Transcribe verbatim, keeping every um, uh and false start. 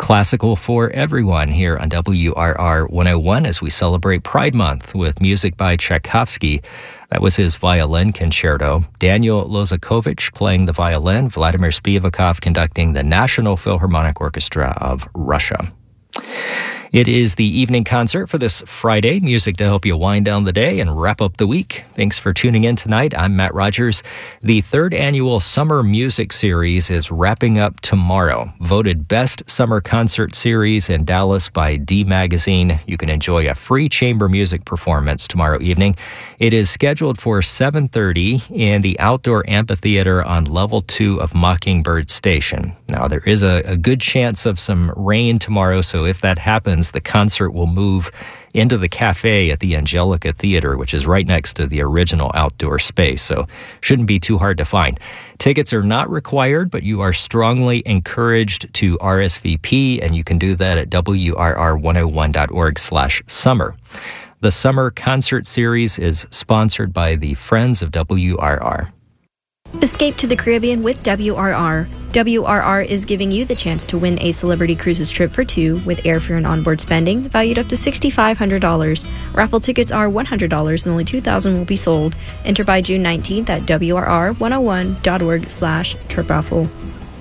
Classical for everyone here on W R R one oh one as we celebrate Pride Month with music by Tchaikovsky. That was his violin concerto. Daniel Lozakovich playing the violin, Vladimir Spivakov conducting the National Philharmonic Orchestra of Russia. It is the evening concert for this Friday. Music to help you wind down the day and wrap up the week. Thanks for tuning in tonight. I'm Matt Rogers. The third annual Summer Music Series is wrapping up tomorrow. Voted Best Summer Concert Series in Dallas by D Magazine. You can enjoy a free chamber music performance tomorrow evening. It is scheduled for seven thirty in the outdoor amphitheater on level two of Mockingbird Station. Now, there is a, a good chance of some rain tomorrow, so if that happens, the concert will move into the cafe at the Angelica Theater, which is right next to the original outdoor space, so shouldn't be too hard to find. Tickets are not required, but you are strongly encouraged to R S V P, and you can do that at W R R one oh one dot org slash summer. The Summer Concert Series is sponsored by the Friends of W R R. Escape to the Caribbean with W R R. W R R is giving you the chance to win a Celebrity Cruises trip for two with airfare and onboard spending valued up to six thousand five hundred dollars. Raffle tickets are one hundred dollars and only two thousand will be sold. Enter by June nineteenth at W R R one oh one dot org slash trip raffle.